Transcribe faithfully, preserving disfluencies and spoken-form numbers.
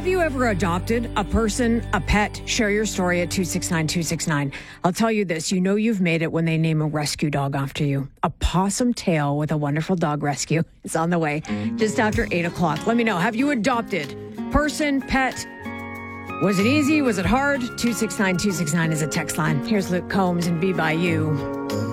Have you ever adopted a person, a pet? Share your story at two six nine two six nine. I'll tell you this, you know you've made it when they name a rescue dog after you. A Possum Tale with a Wonderful Dog Rescue is on the way just after eight o'clock. Let me know, have you adopted? Person, pet? Was it easy? Was it hard? two six nine two six nine is a text line. Here's Luke Combs and Be By You.